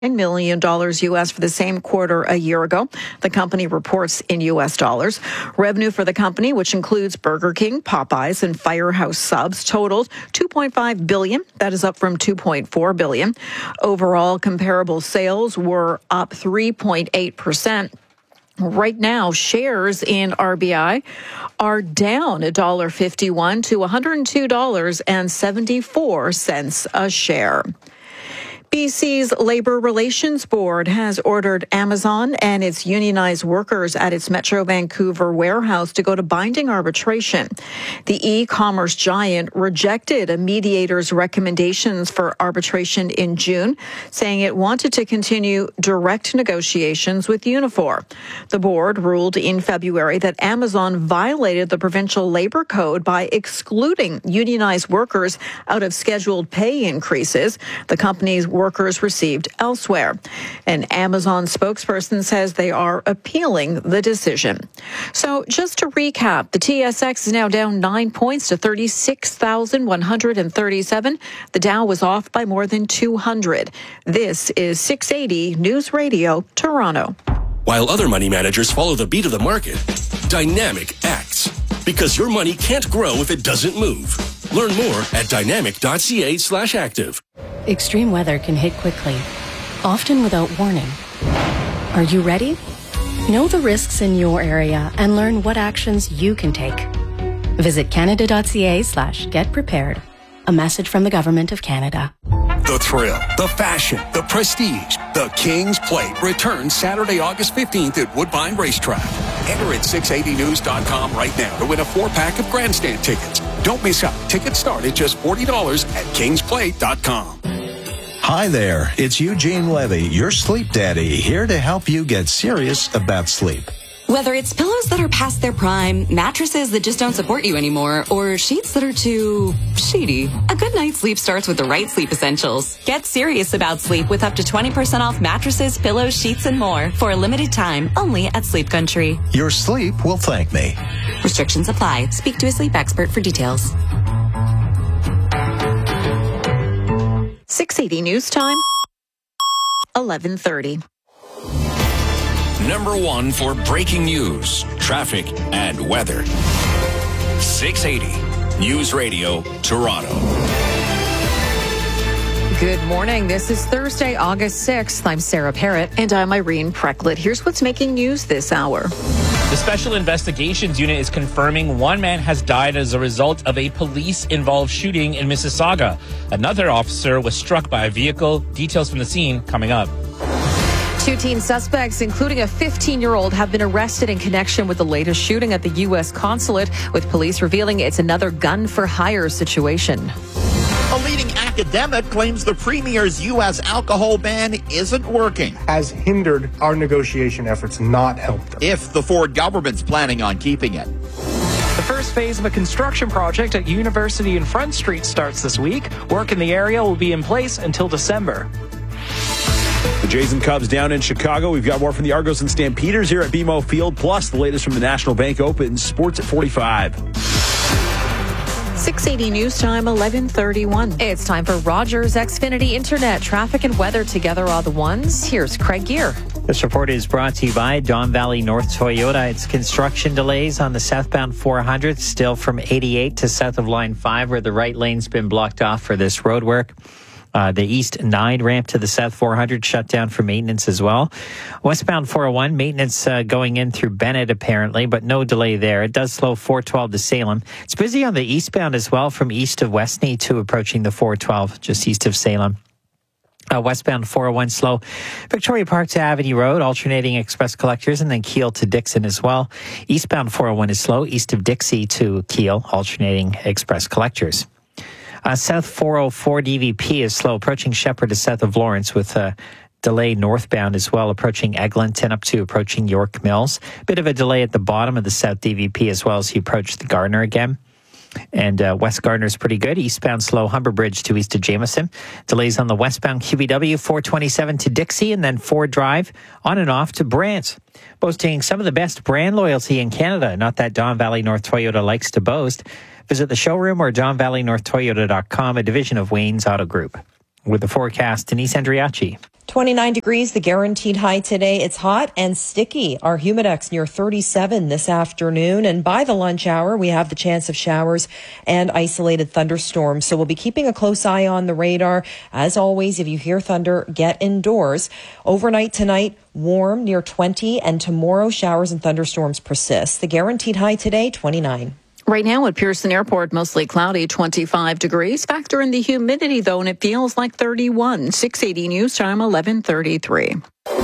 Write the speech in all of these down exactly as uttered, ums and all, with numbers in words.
ten million dollars U S for the same quarter a year ago. The company reports in U S dollars. Revenue for the company, which includes Burger King, Popeyes, and Firehouse Subs, totaled two point five billion dollars. That is up from two point four billion dollars. Overall, comparable sales were up three point eight percent. Right now, shares in R B I are down one dollar fifty-one to one hundred two dollars and seventy-four cents a share. B C's Labour Relations Board has ordered Amazon and its unionized workers at its Metro Vancouver warehouse to go to binding arbitration. The e-commerce giant rejected a mediator's recommendations for arbitration in June, saying it wanted to continue direct negotiations with Unifor. The board ruled in February that Amazon violated the provincial labor code by excluding unionized workers out of scheduled pay increases the company's workers received elsewhere. An Amazon spokesperson says they are appealing the decision. So just to recap, the T S X is now down nine points to thirty-six thousand one hundred thirty-seven. The Dow was off by more than two hundred. This is six eighty News Radio, Toronto. While other money managers follow the beat of the market, Dynamic acts. Because your money can't grow if it doesn't move. Learn more at dynamic.ca slash active. Extreme weather can hit quickly, often without warning. Are you ready? Know the risks in your area and learn what actions you can take. Visit canada.ca slash get prepared. A message from the Government of Canada. The thrill, the fashion, the prestige. The King's Plate returns Saturday, August fifteenth at Woodbine Racetrack. Enter at six eighty news dot com right now to win a four-pack of grandstand tickets. Don't miss out. Tickets start at just forty dollars at kings plate dot com. Hi there, it's Eugene Levy, your sleep daddy, here to help you get serious about sleep. Whether it's pillows that are past their prime, mattresses that just don't support you anymore, or sheets that are too sheety, a good night's sleep starts with the right sleep essentials. Get serious about sleep with up to twenty percent off mattresses, pillows, sheets, and more for a limited time only at Sleep Country. Your sleep will thank me. Restrictions apply. Speak to a sleep expert for details. six eighty News Time, eleven thirty. Number one for breaking news, traffic, and weather. six eighty News Radio, Toronto. Good morning. This is Thursday, August sixth. I'm Sarah Parrott. And I'm Irene Precklett. Here's what's making news this hour. The Special Investigations Unit is confirming one man has died as a result of a police-involved shooting in Mississauga. Another officer was struck by a vehicle. Details from the scene coming up. Two teen suspects, including a fifteen-year-old, have been arrested in connection with the latest shooting at the U S consulate, with police revealing it's another gun-for-hire situation. A leading academic claims the Premier's U S alcohol ban isn't working. Has hindered our negotiation efforts, not helped them. If the Ford government's planning on keeping it. The first phase of a construction project at University and Front Street starts this week. Work in the area will be in place until December. The Jays and Cubs down in Chicago. We've got more from the Argos and Stampeders here at B M O Field, plus the latest from the National Bank Open. Sports at forty-five. six eighty News Time, eleven thirty-one. It's time for Rogers Xfinity Internet. Traffic and weather together are the ones. Here's Craig Gear. This report is brought to you by Don Valley North Toyota. It's construction delays on the southbound four hundred, still from eighty-eight to south of Line five, where the right lane's been blocked off for this road work. Uh, the East nine ramp to the South four hundred shut down for maintenance as well. Westbound four oh one, maintenance uh, going in through Bennett apparently, but no delay there. It does slow four twelve to Salem. It's busy on the eastbound as well, from east of Westney to approaching the four twelve, just east of Salem. Uh, westbound four oh one slow. Victoria Park to Avenue Road, alternating express collectors, and then Keele to Dixon as well. Eastbound four oh one is slow, east of Dixie to Keele, alternating express collectors. Uh, South four oh four D V P is slow, approaching Shepherd to south of Lawrence, with a delay northbound as well, approaching Eglinton up to approaching York Mills. Bit of a delay at the bottom of the South D V P as well as you approach the Gardner again. And uh, West Gardner is pretty good. Eastbound slow, Humber Bridge to east of Jameson. Delays on the westbound Q B W, four twenty-seven to Dixie, and then Ford Drive on and off to Brant. Boasting some of the best brand loyalty in Canada. Not that Don Valley North Toyota likes to boast. Visit the showroom or don valley north toyota dot com, a division of Wayne's Auto Group. With the forecast, Denise Andriachi. twenty-nine degrees, the guaranteed high today. It's hot and sticky. Our humidex near thirty-seven this afternoon. And by the lunch hour, we have the chance of showers and isolated thunderstorms. So we'll be keeping a close eye on the radar. As always, if you hear thunder, get indoors. Overnight tonight, warm near twenty, and tomorrow showers and thunderstorms persist. The guaranteed high today, twenty-nine. Right now at Pearson Airport, mostly cloudy, twenty-five degrees. Factor in the humidity, though, and it feels like thirty-one. six eighty News Time, eleven thirty-three.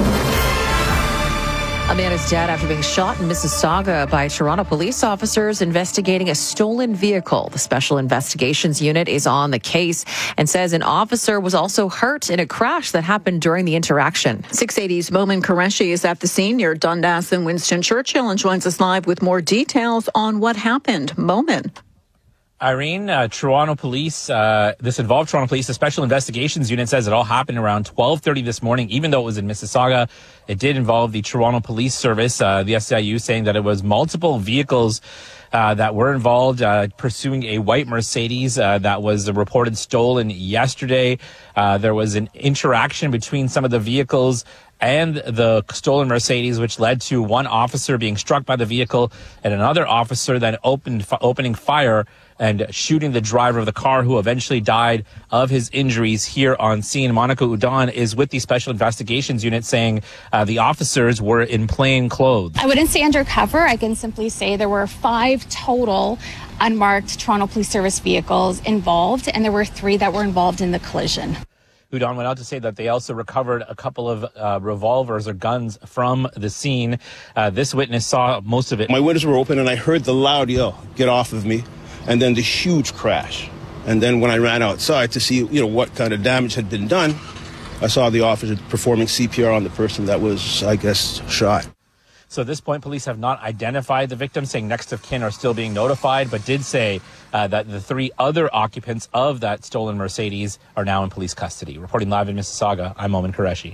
A man is dead after being shot in Mississauga by Toronto police officers investigating a stolen vehicle. The Special Investigations Unit is on the case and says an officer was also hurt in a crash that happened during the interaction. six eighty's Momin Qureshi is at the scene near Dundas and Winston Churchill and joins us live with more details on what happened. Momin. Irene, uh, Toronto Police, uh, this involved Toronto Police. The Special Investigations Unit says it all happened around twelve thirty this morning, even though it was in Mississauga. It did involve the Toronto Police Service, uh, the S C I U, saying that it was multiple vehicles uh, that were involved, uh, pursuing a white Mercedes uh, that was reported stolen yesterday. Uh, there was an interaction between some of the vehicles and the stolen Mercedes, which led to one officer being struck by the vehicle and another officer then opened, f- opening fire and shooting the driver of the car, who eventually died of his injuries here on scene. Monica Udon is with the Special Investigations Unit, saying uh, the officers were in plain clothes. I wouldn't say undercover. I can simply say there were five total unmarked Toronto Police Service vehicles involved, and there were three that were involved in the collision. Udon went out to say that they also recovered a couple of uh, revolvers or guns from the scene. Uh, this witness saw most of it. My windows were open and I heard the loud yell, "Get off of me," and then the huge crash. And then when I ran outside to see, you know, what kind of damage had been done, I saw the officer performing C P R on the person that was, I guess, shot. So at this point, police have not identified the victim, saying next of kin are still being notified, but did say uh, that the three other occupants of that stolen Mercedes are now in police custody. Reporting live in Mississauga, I'm Momin Qureshi.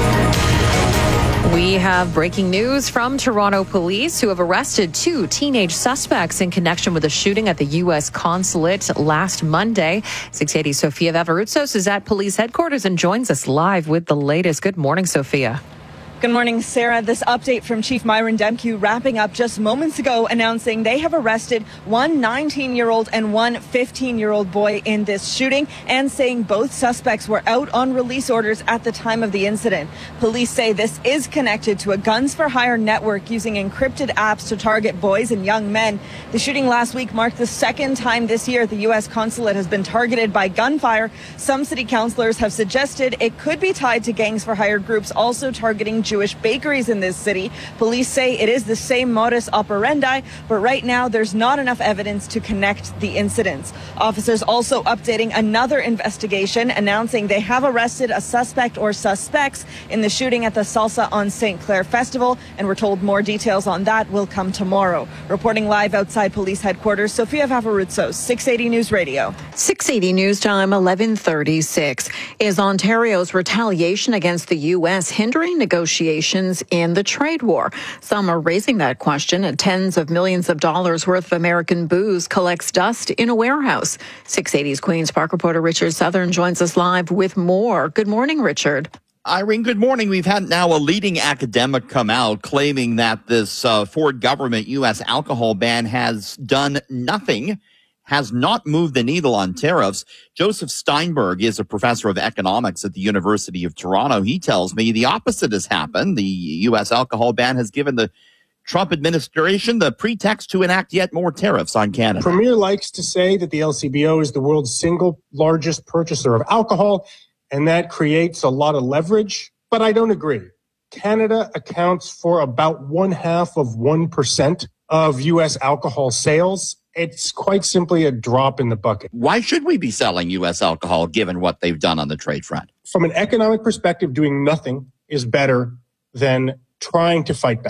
We have breaking news from Toronto police, who have arrested two teenage suspects in connection with a shooting at the U S consulate last Monday. six eighty Sofia Vavarutsos is at police headquarters and joins us live with the latest. Good morning, Sofia. Good morning, Sarah. This update from Chief Myron Demke wrapping up just moments ago, announcing they have arrested one nineteen-year-old and one fifteen-year-old boy in this shooting, and saying both suspects were out on release orders at the time of the incident. Police say this is connected to a guns for hire network using encrypted apps to target boys and young men. The shooting last week marked the second time this year the U S consulate has been targeted by gunfire. Some city councilors have suggested it could be tied to gangs for hire groups also targeting Jewish bakeries in this city. Police say it is the same modus operandi, but right now there's not enough evidence to connect the incidents. Officers also updating another investigation, announcing they have arrested a suspect or suspects in the shooting at the Salsa on Saint Clair Festival, and we're told more details on that will come tomorrow. Reporting live outside police headquarters, Sofia Vavarutsos, six eighty News Radio. six eighty News Time, eleven thirty-six. Is Ontario's retaliation against the U S hindering negotiations in the trade war? Some are raising that question as tens of millions of dollars worth of American booze collects dust in a warehouse. six eighty's Queen's Park reporter Richard Southern joins us live with more. Good morning, Richard. Irene, good morning. We've had now a leading academic come out claiming that this uh, Ford government U S alcohol ban has done nothing, has not moved the needle on tariffs. Joseph Steinberg is a professor of economics at the University of Toronto. He tells me the opposite has happened. The U S alcohol ban has given the Trump administration the pretext to enact yet more tariffs on Canada. Premier likes to say that the L C B O is the world's single largest purchaser of alcohol, and that creates a lot of leverage. But I don't agree. Canada accounts for about one half of one percent of U S alcohol sales. It's quite simply a drop in the bucket. Why should we be selling U S alcohol given what they've done on the trade front? From an economic perspective, doing nothing is better than trying to fight back.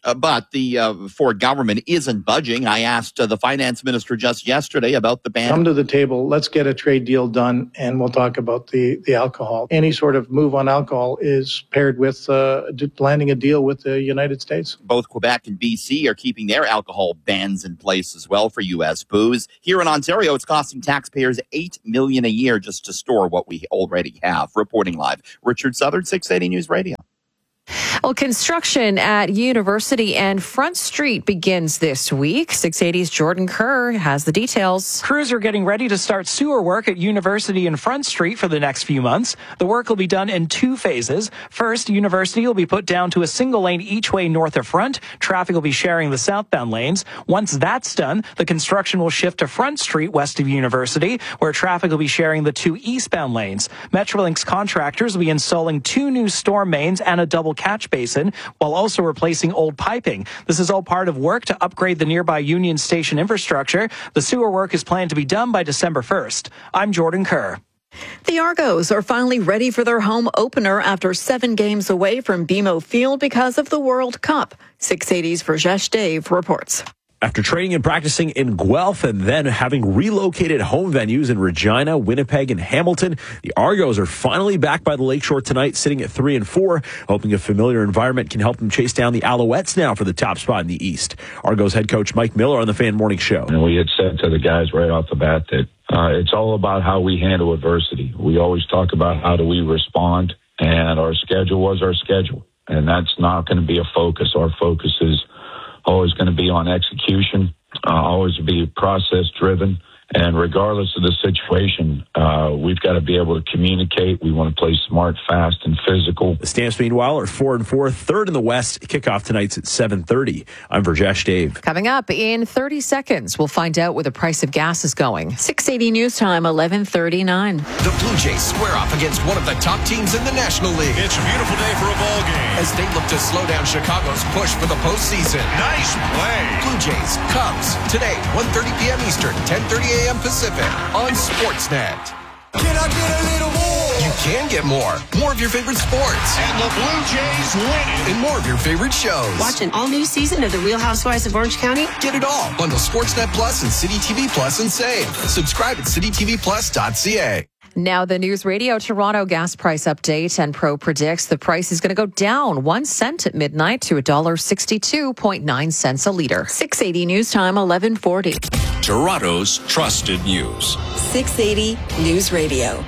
Uh, but the uh, Ford government isn't budging. I asked uh, the finance minister just yesterday about the ban. Come to the table. Let's get a trade deal done, and we'll talk about the, the alcohol. Any sort of move on alcohol is paired with uh, landing a deal with the United States. Both Quebec and B C are keeping their alcohol bans in place as well for U S booze. Here in Ontario, it's costing taxpayers eight million dollars a year just to store what we already have. Reporting live, Richard Southard, six eighty News Radio. Well, construction at University and Front Street begins this week. six eighty's Jordan Kerr has the details. Crews are getting ready to start sewer work at University and Front Street for the next few months. The work will be done in two phases. First, University will be put down to a single lane each way north of Front. Traffic will be sharing the southbound lanes. Once that's done, the construction will shift to Front Street west of University, where traffic will be sharing the two eastbound lanes. Metrolinx contractors will be installing two new storm mains and a double catch basin, while also replacing old piping. This is all part of work to upgrade the nearby Union Station infrastructure. The sewer work is planned to be done by December first. I'm Jordan Kerr. The Argos are finally ready for their home opener after seven games away from B M O Field because of the World Cup. six eighty's Rajesh Dave reports. After training and practicing in Guelph and then having relocated home venues in Regina, Winnipeg, and Hamilton, the Argos are finally back by the Lakeshore tonight, sitting at three and four, hoping a familiar environment can help them chase down the Alouettes now for the top spot in the East. Argos head coach Mike Miller on the Fan Morning Show. And we had said to the guys right off the bat that uh, it's all about how we handle adversity. We always talk about how do we respond, and our schedule was our schedule, and that's not going to be a focus. Our focus is always going to be on execution, uh, always be process driven. And regardless of the situation, uh, we've got to be able to communicate. We want to play smart, fast, and physical. The Stamps, meanwhile, are four and four, third in the West. Kickoff tonight's at seven thirty. I'm Virjesh Dave. Coming up in thirty seconds, we'll find out where the price of gas is going. six eighty News Time, eleven thirty-nine. The Blue Jays square off against one of the top teams in the National League. It's a beautiful day for a ball game as they look to slow down Chicago's push for the postseason. Nice play. Blue Jays, Cubs, today, one thirty p.m. Eastern, ten thirty a.m. Pacific on Sportsnet. Can I get a little more? You can get more. More of your favorite sports. And the Blue Jays win it. And more of your favorite shows. Watch an all-new season of The Real Housewives of Orange County. Get it all. Bundle Sportsnet Plus and City T V Plus and save. Subscribe at city t v plus dot c a. Now the News Radio Toronto gas price update, and Pro predicts the price is going to go down one cent at midnight to one dollar sixty-two point nine cents a liter. six eighty News Time, eleven forty. Toronto's trusted news. six eighty News Radio.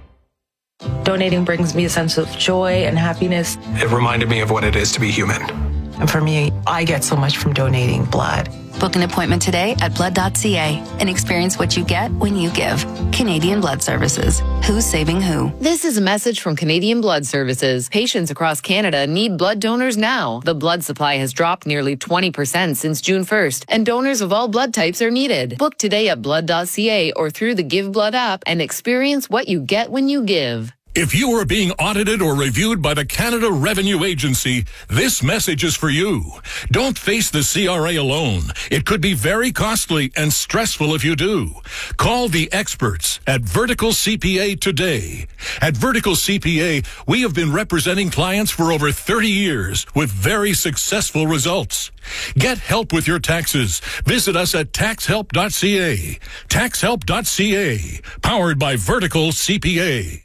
Donating brings me a sense of joy and happiness. It reminded me of what it is to be human. And for me, I get so much from donating blood. Book an appointment today at blood dot c a and experience what you get when you give. Canadian Blood Services. Who's saving who? This is a message from Canadian Blood Services. Patients across Canada need blood donors now. The blood supply has dropped nearly twenty percent since June first, and donors of all blood types are needed. Book today at blood dot c a or through the Give Blood app and experience what you get when you give. If you are being audited or reviewed by the Canada Revenue Agency, this message is for you. Don't face the C R A alone. It could be very costly and stressful if you do. Call the experts at Vertical C P A today. At Vertical C P A, we have been representing clients for over thirty years with very successful results. Get help with your taxes. Visit us at tax help dot c a. tax help dot c a. Powered by Vertical C P A.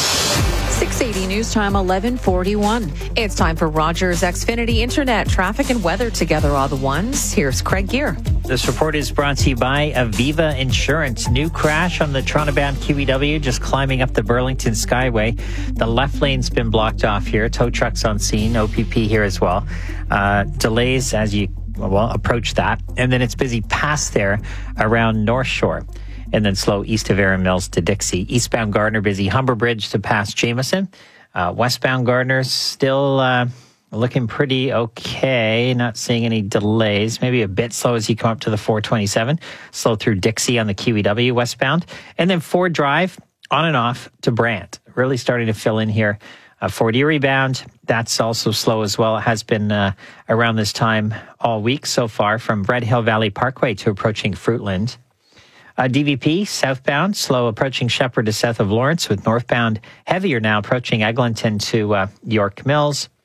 six eighty News Time, eleven forty-one. It's time for Rogers Xfinity Internet. Traffic and weather together are the ones. Here's Craig Gear. This report is brought to you by Aviva Insurance. New crash on the Toronto-bound Q E W, just climbing up the Burlington Skyway. The left lane's been blocked off here. Tow trucks on scene. O P P here as well. Uh, delays as you, well, approach that. And then it's busy past there around North Shore. And then slow east of Erin Mills to Dixie. Eastbound Gardner busy. Humber Bridge to past Jameson. Uh, westbound Gardner's still uh, looking pretty okay. Not seeing any delays. Maybe a bit slow as you come up to the four twenty-seven. Slow through Dixie on the Q E W westbound. And then Ford Drive on and off to Brant. Really starting to fill in here. Uh, Fort Erie bound, that's also slow as well. It has been uh, around this time all week so far from Red Hill Valley Parkway to approaching Fruitland. Uh, D V P, southbound, slow approaching Shepherd to south of Lawrence, with northbound heavier now approaching Eglinton to uh, York Mills.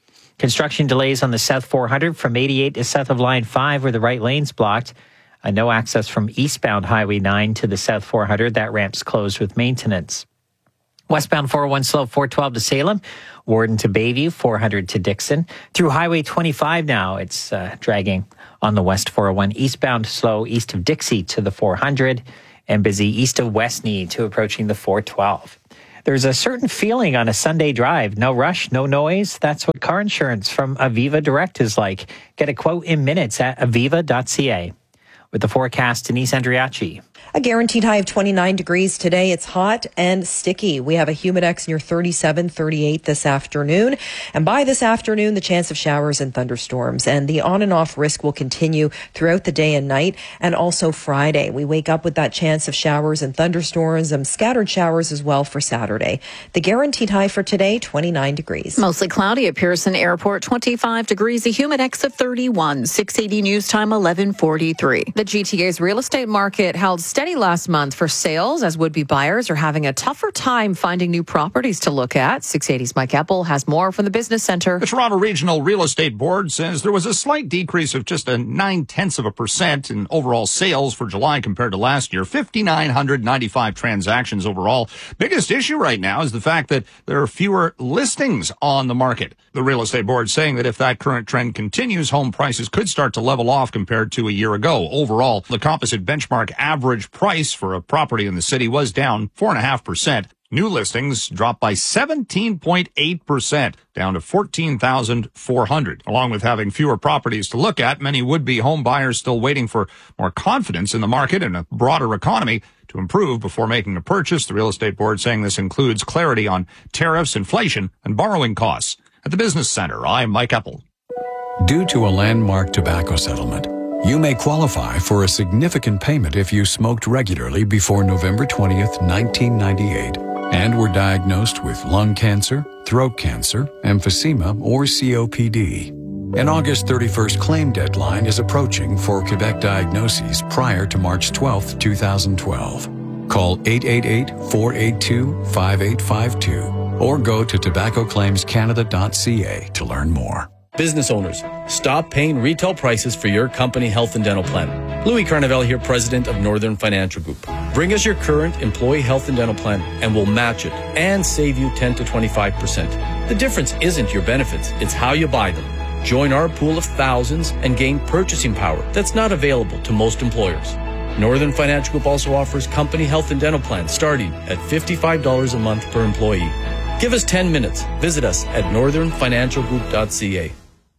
Construction delays on the South four hundred from eighty-eight to south of Line five where the right lane's blocked. Uh, no access from eastbound Highway nine to the South four hundred. That ramp's closed with maintenance. Westbound four oh one slow, four twelve to Salem. Warden to Bayview, four hundred to Dixon. Through Highway twenty-five now, it's uh, dragging on the West four oh one. Eastbound slow, east of Dixie to the four hundred. And busy east of Westney to approaching the four twelve. There's a certain feeling on a Sunday drive. No rush, no noise. That's what car insurance from Aviva Direct is like. Get a quote in minutes at aviva dot c a. With the forecast, Denise Andriachi. A guaranteed high of twenty-nine degrees today. It's hot and sticky. We have a humidex near thirty-seven, thirty-eight this afternoon. And by this afternoon, the chance of showers and thunderstorms. And the on and off risk will continue throughout the day and night. And also Friday. We wake up with that chance of showers and thunderstorms and scattered showers as well for Saturday. The guaranteed high for today, twenty-nine degrees. Mostly cloudy at Pearson Airport, twenty-five degrees. A humidex of thirty-one. six eighty news time, eleven forty-three. The G T A's real estate market held steady last month for sales as would-be buyers are having a tougher time finding new properties to look at. six eighty's Mike Eppel has more from the Business Center. The Toronto Regional Real Estate Board says there was a slight decrease of just a nine-tenths of a percent in overall sales for July compared to last year. five thousand nine hundred ninety-five transactions overall. Biggest issue right now is the fact that there are fewer listings on the market. The Real Estate Board saying that if that current trend continues, home prices could start to level off compared to a year ago. Overall, the composite benchmark average price for a property in the city was down four point five percent. New listings dropped by seventeen point eight percent, down to fourteen thousand four hundred. Along with having fewer properties to look at, many would-be home buyers still waiting for more confidence in the market and a broader economy to improve before making a purchase. The Real Estate Board saying this includes clarity on tariffs, inflation, and borrowing costs. At the Business Center, I'm Mike Eppel. Due to a landmark tobacco settlement, you may qualify for a significant payment if you smoked regularly before November twentieth, nineteen ninety-eight, and were diagnosed with lung cancer, throat cancer, emphysema, or C O P D. An August thirty-first claim deadline is approaching for Quebec diagnoses prior to March twelfth, twenty twelve. Call eight eight eight, four eight two, five eight five two or go to tobacco claims canada dot c a to learn more. Business owners, stop paying retail prices for your company health and dental plan. Louis Carnevale here, president of Northern Financial Group. Bring us your current employee health and dental plan and we'll match it and save you ten to twenty-five percent. The difference isn't your benefits, it's how you buy them. Join our pool of thousands and gain purchasing power that's not available to most employers. Northern Financial Group also offers company health and dental plans starting at fifty-five dollars a month per employee. Give us ten minutes. Visit us at northern financial group dot c a.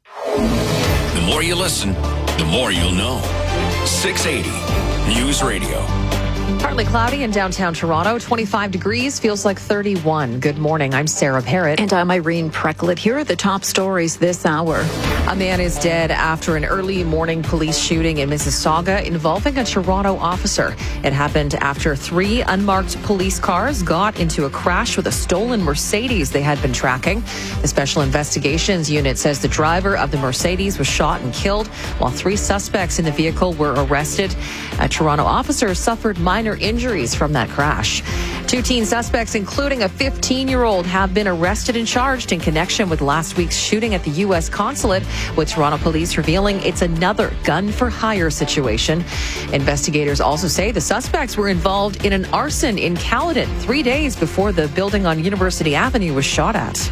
The more you listen, the more you'll know. six eighty News Radio. Partly cloudy in downtown Toronto, twenty-five degrees, feels like thirty-one. Good morning, I'm Sarah Parrott. And I'm Irene Precklett. Here are the top stories this hour. A man is dead after an early morning police shooting in Mississauga involving a Toronto officer. It happened after three unmarked police cars got into a crash with a stolen Mercedes they had been tracking. The Special Investigations Unit says the driver of the Mercedes was shot and killed, while three suspects in the vehicle were arrested. A Toronto officer suffered minor injuries from that crash. Two teen suspects, including a fifteen-year-old, have been arrested and charged in connection with last week's shooting at the U S consulate, with Toronto police revealing it's another gun-for-hire situation. Investigators also say the suspects were involved in an arson in Caledon three days before the building on University Avenue was shot at.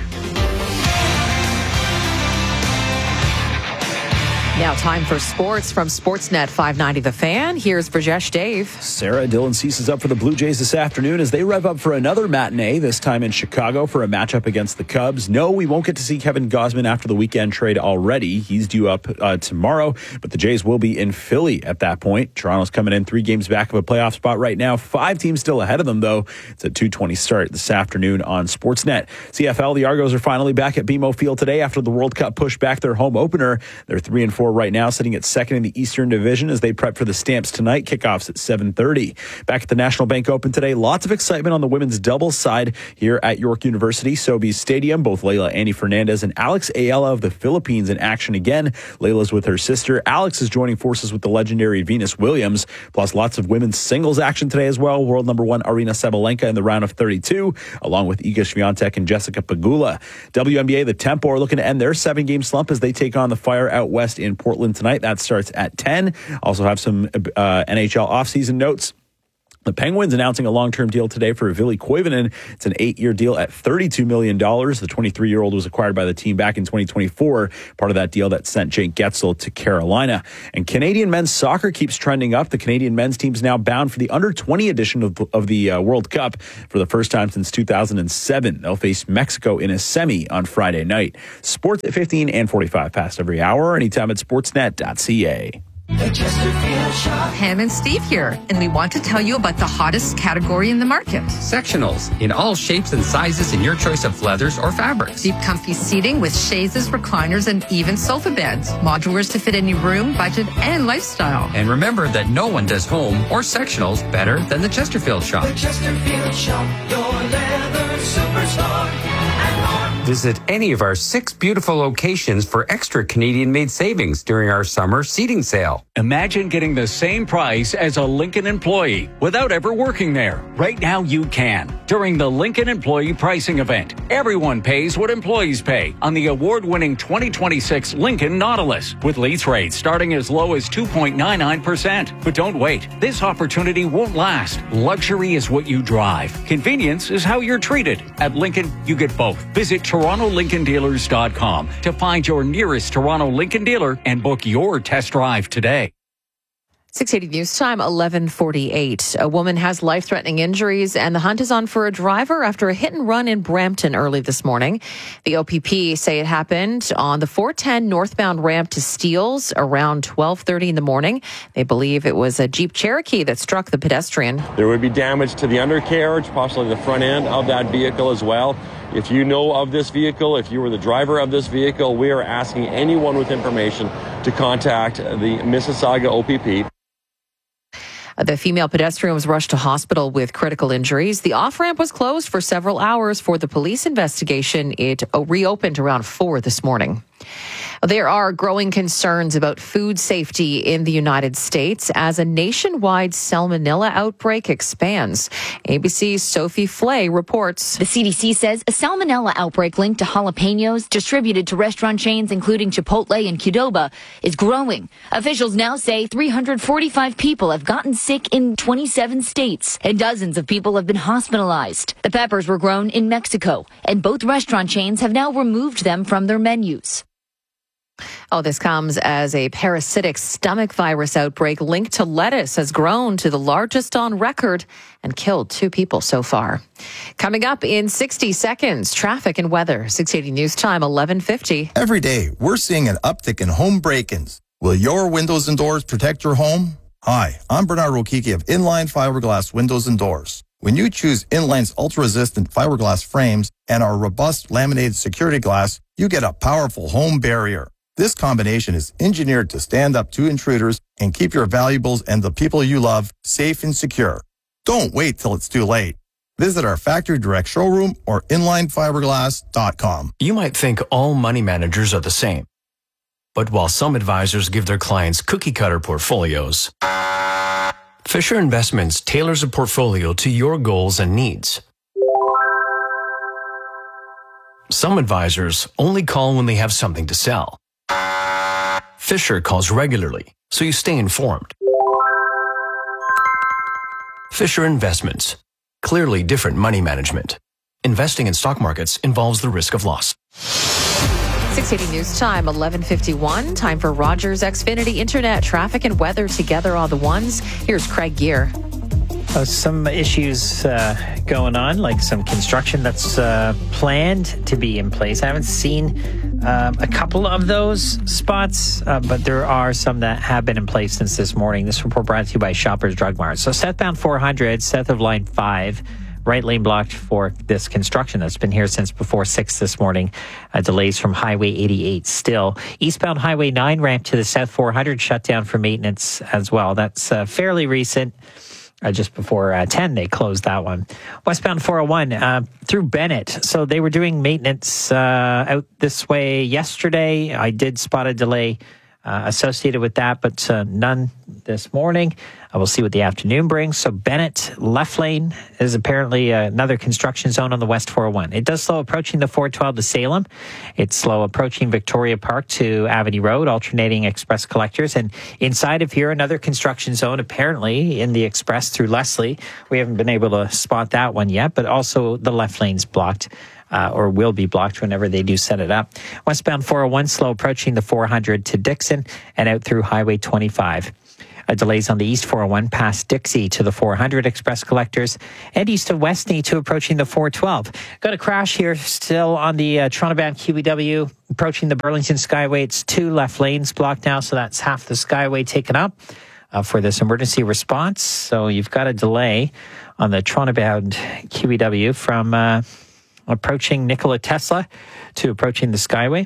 Now time for sports from Sportsnet five ninety The Fan. Here's Brajesh Dave. Sarah Dylan Cease is up for the Blue Jays this afternoon as they rev up for another matinee, this time in Chicago for a matchup against the Cubs. No, we won't get to see Kevin Gausman after the weekend trade already. He's due up uh, tomorrow, but the Jays will be in Philly at that point. Toronto's coming in three games back of a playoff spot right now. Five teams still ahead of them, though. It's a two twenty start this afternoon on Sportsnet. C F L, the Argos are finally back at B M O Field today after the World Cup pushed back their home opener. They're three and four Baltimore right now sitting at second in the Eastern Division as they prep for the Stamps tonight. Kickoffs at seven thirty. Back at the National Bank Open today, lots of excitement on the women's doubles side here at York University. Sobeys Stadium, both Layla Annie Fernandez and Alex Ayala of the Philippines in action again. Layla's with her sister. Alex is joining forces with the legendary Venus Williams. Plus lots of women's singles action today as well. World number one Arina Sabalenka in the round of thirty-two, along with Iga Swiatek and Jessica Pegula. W N B A, the Tempo are looking to end their seven-game slump as they take on the Fire out west in Portland tonight. That starts at ten. Also have some uh, N H L offseason notes. The Penguins announcing a long-term deal today for Ville Koivunen. It's an eight-year deal at thirty-two million dollars. The twenty-three-year-old was acquired by the team back in twenty twenty-four, part of that deal that sent Jake Getzel to Carolina. And Canadian men's soccer keeps trending up. The Canadian men's team is now bound for the under twenty edition of, of the uh, World Cup for the first time since two thousand seven. They'll face Mexico in a semi on Friday night. Sports at fifteen and forty-five past every hour, anytime at sportsnet dot c a. Pam and Steve here, and we want to tell you about the hottest category in the market. Sectionals in all shapes and sizes in your choice of leathers or fabrics. Deep, comfy seating with chaises, recliners, and even sofa beds. Modulars to fit any room, budget, and lifestyle. And remember that no one does home or sectionals better than the Chesterfield Shop. The Chesterfield Shop, your leather superstar. Visit any of our six beautiful locations for extra Canadian-made savings during our summer seating sale. Imagine getting the same price as a Lincoln employee without ever working there. Right now you can. During the Lincoln Employee Pricing Event, everyone pays what employees pay on the award-winning twenty twenty-six Lincoln Nautilus, with lease rates starting as low as two point nine nine percent. But don't wait. This opportunity won't last. Luxury is what you drive. Convenience is how you're treated. At Lincoln, you get both. Visit Toronto Lincoln Dealers dot com to find your nearest Toronto Lincoln dealer and book your test drive today. six eighty News Time, eleven forty-eight. A woman has life-threatening injuries, and the hunt is on for a driver after a hit and run in Brampton early this morning. The O P P say it happened on the four ten northbound ramp to Steeles around twelve thirty in the morning. They believe it was a Jeep Cherokee that struck the pedestrian. There would be damage to the undercarriage, possibly the front end of that vehicle as well. If you know of this vehicle, if you were the driver of this vehicle, we are asking anyone with information to contact the Mississauga O P P. The female pedestrian was rushed to hospital with critical injuries. The off-ramp was closed for several hours for the police investigation. It reopened around four this morning. There are growing concerns about food safety in the United States as a nationwide salmonella outbreak expands. A B C's Sophie Flay reports. The C D C says a salmonella outbreak linked to jalapenos distributed to restaurant chains including Chipotle and Qdoba is growing. Officials now say three hundred forty-five people have gotten sick in twenty-seven states, and dozens of people have been hospitalized. The peppers were grown in Mexico, and both restaurant chains have now removed them from their menus. Oh, this comes as a parasitic stomach virus outbreak linked to lettuce has grown to the largest on record and killed two people so far. Coming up in sixty seconds, traffic and weather. six eighty News Time, eleven fifty. Every day, we're seeing an uptick in home break-ins. Will your windows and doors protect your home? Hi, I'm Bernard Rokiki of Inline Fiberglass Windows and Doors. When you choose Inline's ultra-resistant fiberglass frames and our robust laminated security glass, you get a powerful home barrier. This combination is engineered to stand up to intruders and keep your valuables and the people you love safe and secure. Don't wait till it's too late. Visit our factory direct showroom or inline fiberglass dot com. You might think all money managers are the same. But while some advisors give their clients cookie-cutter portfolios, Fisher Investments tailors a portfolio to your goals and needs. Some advisors only call when they have something to sell. Fisher calls regularly, so you stay informed. Fisher Investments. Clearly different money management. Investing in stock markets involves the risk of loss. six eighty News Time, eleven fifty-one. Time for Rogers Xfinity Internet, traffic and weather together all the ones. Here's Craig Gear. Uh, some issues uh, going on, like some construction that's uh, planned to be in place. I haven't seen um, a couple of those spots, uh, but there are some that have been in place since this morning. This report brought to you by Shoppers Drug Mart. So southbound four hundred, south of line five, right lane blocked for this construction that's been here since before six this morning. Uh, delays from Highway eighty-eight still. Eastbound Highway nine ramp to the South four hundred shut down for maintenance as well. That's uh, fairly recent. Uh, just before uh, ten, they closed that one. Westbound four oh one uh, through Bennett. So they were doing maintenance uh, out this way yesterday. I did spot a delay uh, associated with that, but uh, none this morning. Uh, we'll see what the afternoon brings. So Bennett left lane is apparently uh, another construction zone on the West four oh one. It does slow approaching the four twelve to Salem. It's slow approaching Victoria Park to Avenue Road, alternating express collectors. And inside of here, another construction zone apparently in the express through Leslie. We haven't been able to spot that one yet, but also the left lane's blocked. Uh, or will be blocked whenever they do set it up. Westbound four oh one slow approaching the four hundred to Dixon and out through Highway twenty-five. Uh, delays on the East four oh one past Dixie to the four hundred express collectors and east of Westney to approaching the four twelve. Got a crash here still on the uh, Toronto-bound Q E W approaching the Burlington Skyway. It's two left lanes blocked now, so that's half the Skyway taken up uh, for this emergency response. So you've got a delay on the Toronto-bound Q E W from Uh, approaching Nikola Tesla to approaching the Skyway.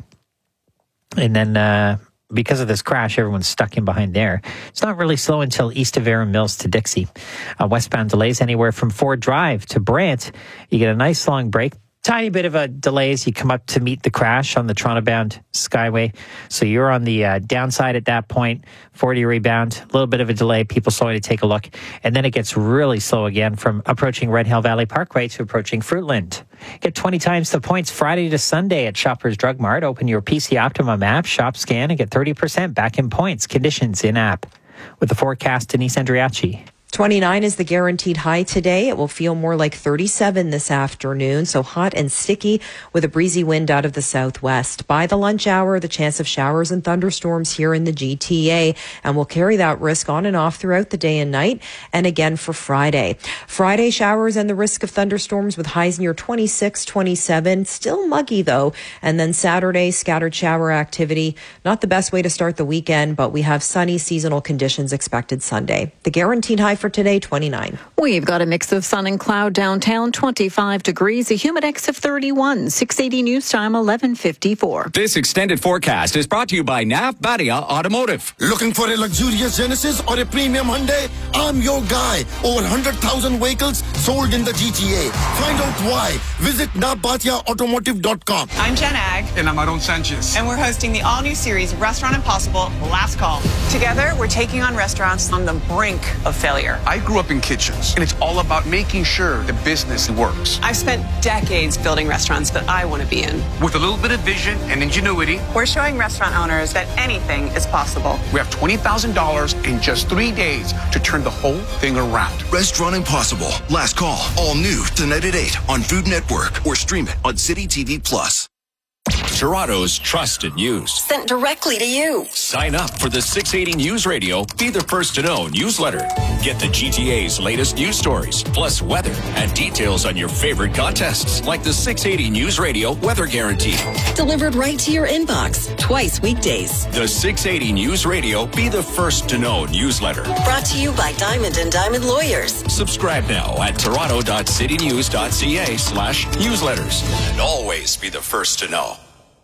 And then uh, because of this crash, everyone's stuck in behind there. It's not really slow until east of Aaron Mills to Dixie. Uh, westbound delays anywhere from Ford Drive to Brant. You get a nice long break. Tiny bit of a delay as you come up to meet the crash on the Toronto-bound Skyway. So you're on the uh, downside at that point. forty rebound, a little bit of a delay, people slowing to take a look. And then it gets really slow again from approaching Red Hill Valley Parkway to approaching Fruitland. Get twenty times the points Friday to Sunday at Shoppers Drug Mart. Open your P C Optimum app, shop, scan, and get thirty percent back in points. Conditions in app. With the forecast, Denise Andriachi. twenty-nine is the guaranteed high today. It will feel more like thirty-seven this afternoon, so hot and sticky with a breezy wind out of the southwest. By the lunch hour, the chance of showers and thunderstorms here in the G T A, and we'll carry that risk on and off throughout the day and night, and again for Friday. Friday, showers and the risk of thunderstorms with highs near twenty-six, twenty-seven. Still muggy, though. And then Saturday, scattered shower activity. Not the best way to start the weekend, but we have sunny seasonal conditions expected Sunday. The guaranteed high for today, twenty-nine. We've got a mix of sun and cloud downtown, twenty-five degrees, a humidex of thirty-one, six eighty news time, eleven fifty-four. This extended forecast is brought to you by N A F Badia Automotive. Looking for a luxurious Genesis or a premium Hyundai? I'm your guy. Over one hundred thousand vehicles sold in the G T A. Find out why. Visit n a f badia automotive dot com. I'm Jen Ag. And I'm Aaron Sanchez. And we're hosting the all-new series Restaurant Impossible, Last Call. Together, we're taking on restaurants on the brink of failure. I grew up in kitchens, and it's all about making sure the business works. I've spent decades building restaurants that I want to be in. With a little bit of vision and ingenuity, we're showing restaurant owners that anything is possible. We have twenty thousand dollars in just three days to turn the whole thing around. Restaurant Impossible, Last Call, all new tonight at eight on Food Network or stream it on City T V Plus. Toronto's trusted news. Sent directly to you. Sign up for the six eighty News Radio Be the First to Know newsletter. Get the G T A's latest news stories, plus weather and details on your favorite contests, like the six eighty News Radio Weather Guarantee. Delivered right to your inbox, twice weekdays. The six eighty News Radio Be the First to Know newsletter. Brought to you by Diamond and Diamond Lawyers. Subscribe now at toronto dot city news dot c a slash newsletters. And always be the first to know.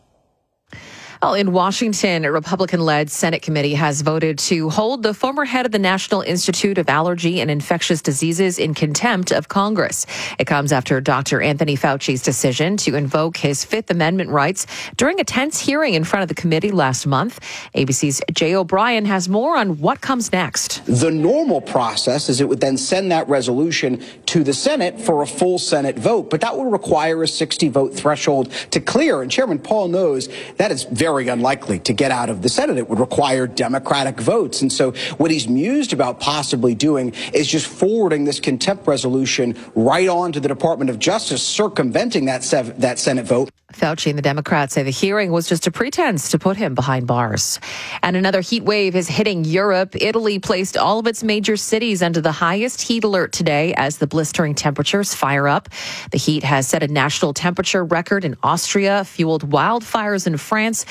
Well, in Washington, a Republican-led Senate committee has voted to hold the former head of the National Institute of Allergy and Infectious Diseases in contempt of Congress. It comes after Doctor Anthony Fauci's decision to invoke his Fifth Amendment rights during a tense hearing in front of the committee last month. A B C's Jay O'Brien has more on what comes next. The normal process is it would then send that resolution to the Senate for a full Senate vote, but that would require a sixty vote threshold to clear. And Chairman Paul knows that is very very unlikely to get out of the Senate. It would require Democratic votes. And so what he's mused about possibly doing is just forwarding this contempt resolution right on to the Department of Justice, circumventing that, sev- that Senate vote. Fauci and the Democrats say the hearing was just a pretense to put him behind bars. And another heat wave is hitting Europe. Italy placed all of its major cities under the highest heat alert today as the blistering temperatures fire up. The heat has set a national temperature record in Austria, fueled wildfires in France,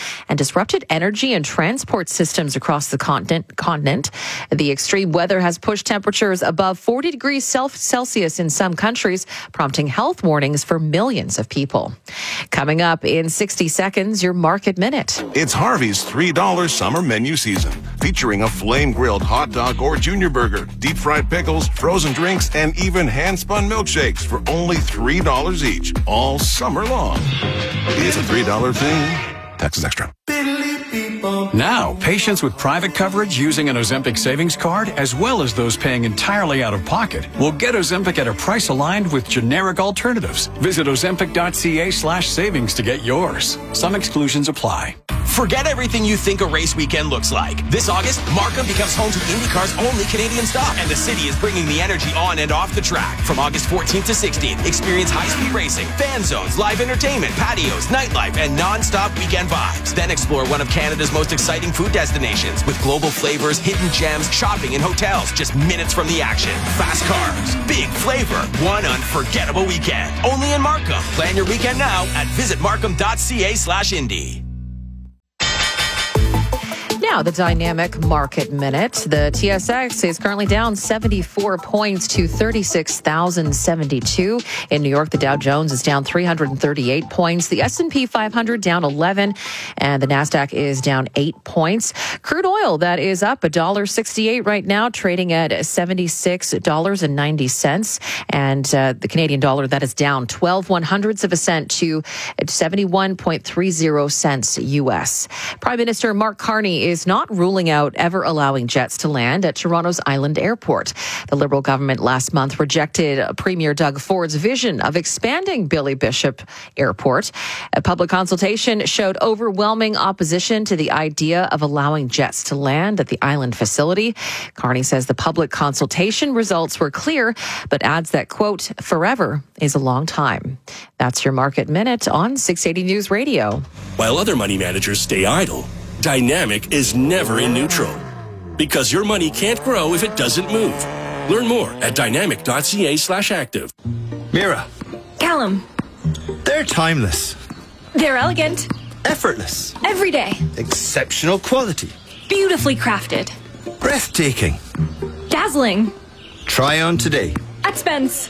and disrupted energy and transport systems across the continent. continent. The extreme weather has pushed temperatures above forty degrees Celsius in some countries, prompting health warnings for millions of people. Coming up in sixty seconds, your Market Minute. It's Harvey's three dollar summer menu season, featuring a flame-grilled hot dog or junior burger, deep-fried pickles, frozen drinks, and even hand-spun milkshakes for only three dollars each, all summer long. It's a three dollar thing. Taxes extra. Now, patients with private coverage using an Ozempic savings card, as well as those paying entirely out of pocket, will get Ozempic at a price aligned with generic alternatives. Visit ozempic.ca slash savings to get yours. Some exclusions apply. Forget everything you think a race weekend looks like. This August, Markham becomes home to IndyCar's only Canadian stop, and the city is bringing the energy on and off the track. From August fourteenth to sixteenth, experience high-speed racing, fan zones, live entertainment, patios, nightlife, and non-stop weekend vibes. Then explore one of Canada's most exciting food destinations with global flavors, hidden gems, shopping, and hotels just minutes from the action. Fast cars, big flavor, one unforgettable weekend. Only in Markham. Plan your weekend now at visitmarkham.ca slash Indy. Now, the dynamic market minute. The T S X is currently down seventy-four points to thirty-six thousand seventy-two. In New York, the Dow Jones is down three hundred thirty-eight points. The S and P five hundred down eleven, and the NASDAQ is down eight points. Crude oil, that is up one dollar sixty-eight right now, trading at seventy-six dollars and ninety cents. And uh, the Canadian dollar, that is down twelve one hundredths of a cent to seventy-one point three zero cents U S. Prime Minister Mark Carney is not ruling out ever allowing jets to land at Toronto's Island Airport. The Liberal government last month rejected Premier Doug Ford's vision of expanding Billy Bishop Airport. A public consultation showed overwhelming opposition to the idea of allowing jets to land at the island facility. Carney says the public consultation results were clear, but adds that, quote, forever is a long time. That's your Market Minute on six eighty News Radio. While other money managers stay idle, Dynamic is never in neutral, because your money can't grow if it doesn't move. Learn more at dynamic.ca slash active. Mira. Callum. They're timeless. They're elegant. Effortless. Everyday. Exceptional quality. Beautifully crafted. Breathtaking. Dazzling. Try on today. At Spence.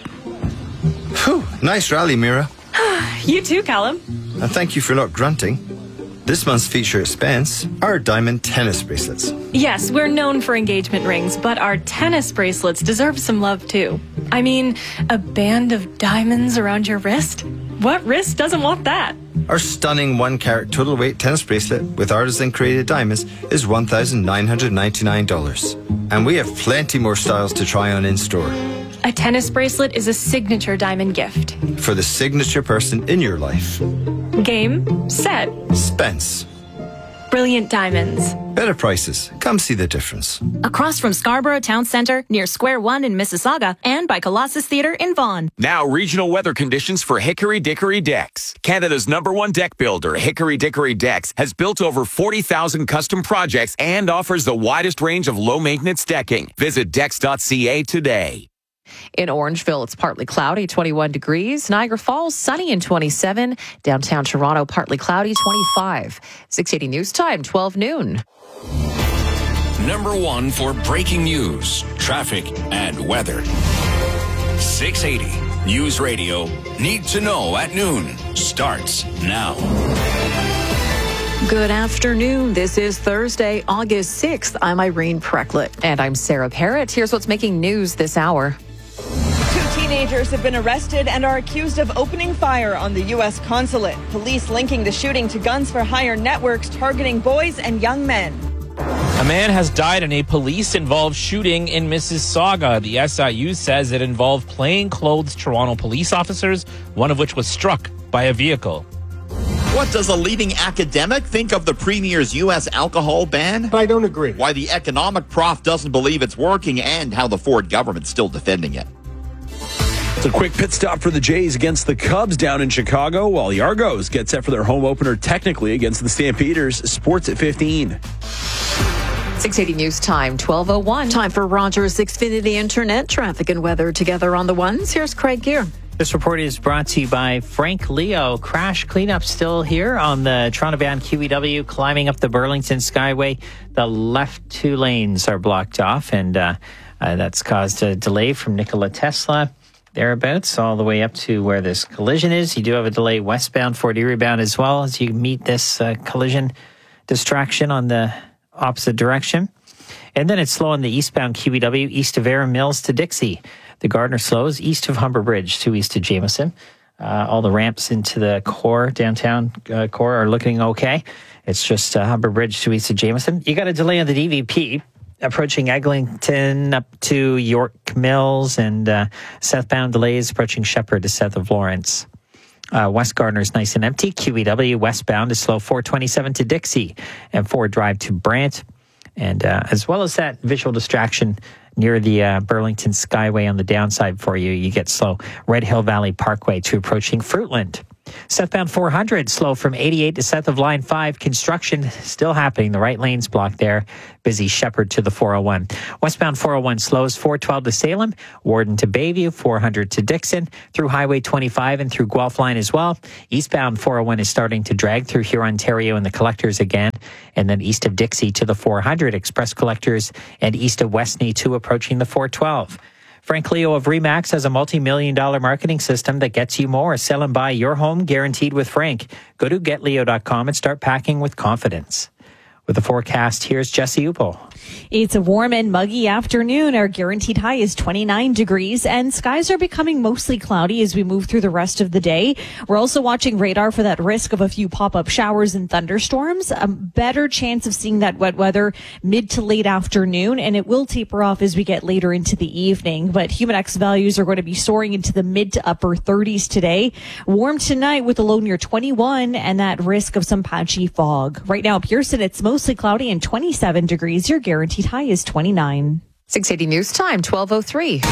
Whew, nice rally, Mira. You too, Callum. And thank you for not grunting. This month's feature at Spence are diamond tennis bracelets. Yes, we're known for engagement rings, but our tennis bracelets deserve some love too. I mean, a band of diamonds around your wrist? What wrist doesn't want that? Our stunning one-carat total weight tennis bracelet with artisan-created diamonds is one thousand nine hundred ninety-nine dollars. And we have plenty more styles to try on in-store. A tennis bracelet is a signature diamond gift. For the signature person in your life. Game, set, Spence. Brilliant diamonds. Better prices. Come see the difference. Across from Scarborough Town Centre, near Square One in Mississauga, and by Colossus Theatre in Vaughan. Now, regional weather conditions for Hickory Dickory Decks. Canada's number one deck builder, Hickory Dickory Decks, has built over forty thousand custom projects and offers the widest range of low-maintenance decking. Visit decks dot c a today. In Orangeville, it's partly cloudy, twenty-one degrees. Niagara Falls, sunny and twenty-seven. Downtown Toronto, partly cloudy, twenty-five. six eighty News Time, twelve noon. Number one for breaking news, traffic, and weather. six eighty News Radio. Need to know at noon. Starts now. Good afternoon. This is Thursday, August sixth. I'm Irene Precklett. And I'm Sarah Parrott. Here's what's making news this hour. Two teenagers have been arrested and are accused of opening fire on the U S consulate. Police linking the shooting to Guns for Hire networks targeting boys and young men. A man has died in a police-involved shooting in Mississauga. The S I U says it involved plainclothes Toronto police officers, one of which was struck by a vehicle. What does a leading academic think of the Premier's U S alcohol ban? I don't agree. Why the economic prof doesn't believe it's working and how the Ford government's still defending it. It's a quick pit stop for the Jays against the Cubs down in Chicago, while the Argos get set for their home opener technically against the Stampeders. Sports at fifteen. six eighty News Time, twelve oh one. Time for Rogers Xfinity Internet traffic and weather together on the ones. Here's Craig Gear. This report is brought to you by Frank Leo. Crash cleanup still here on the Toronto-bound Q E W, climbing up the Burlington Skyway. The left two lanes are blocked off, and uh, uh, that's caused a delay from Nikola Tesla thereabouts all the way up to where this collision is. You do have a delay westbound, Fort Erie bound as well as you meet this uh, collision distraction on the opposite direction. And then it's slow on the eastbound Q E W, east of Erin Mills to Dixie. The Gardner slows east of Humber Bridge to east of Jameson. Uh, all the ramps into the core, downtown uh, core, are looking okay. It's just uh, Humber Bridge to east of Jameson. You got a delay on the D V P approaching Eglinton up to York Mills, and uh, southbound delays approaching Shepherd to south of Lawrence. Uh, West Gardner is nice and empty. Q E W westbound is slow four twenty-seven to Dixie and Ford Drive to Brant. And uh, as well as that visual distraction near the uh, Burlington Skyway on the downside for you, you get slow Red Hill Valley Parkway to approaching Fruitland. Southbound four hundred, slow from eighty-eight to south of Line five. Construction still happening. The right lane's blocked there. Busy Shepherd to the four oh one. Westbound four oh one slows four twelve to Salem, Warden to Bayview, four hundred to Dixon, through Highway twenty-five and through Guelph Line as well. Eastbound four oh one is starting to drag through Huron, Ontario and the Collectors again. And then east of Dixie to the four hundred, Express Collectors, and east of Westney to approaching the four twelve. Frank Leo of Remax has a multi-million dollar marketing system that gets you more. Sell and buy your home guaranteed with Frank. Go to get leo dot com and start packing with confidence. With the forecast, here's Jesse Upel. It's a warm and muggy afternoon. Our guaranteed high is twenty-nine degrees, and skies are becoming mostly cloudy as we move through the rest of the day. We're also watching radar for that risk of a few pop-up showers and thunderstorms. A better chance of seeing that wet weather mid to late afternoon, and it will taper off as we get later into the evening. But Humidex values are going to be soaring into the mid to upper thirties today. Warm tonight with a low near twenty-one and that risk of some patchy fog. Right now, Pearson, it's mostly cloudy and twenty-seven degrees. Your guaranteed high is twenty-nine. six eighty News Time, twelve oh three.